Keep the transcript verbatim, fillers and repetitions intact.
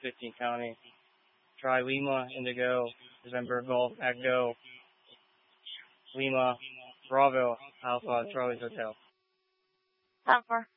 fifteen County. Try Lima, Indigo, November Golf, Echo, Lima, Bravo, Alpha, Charlie's Hotel. Time for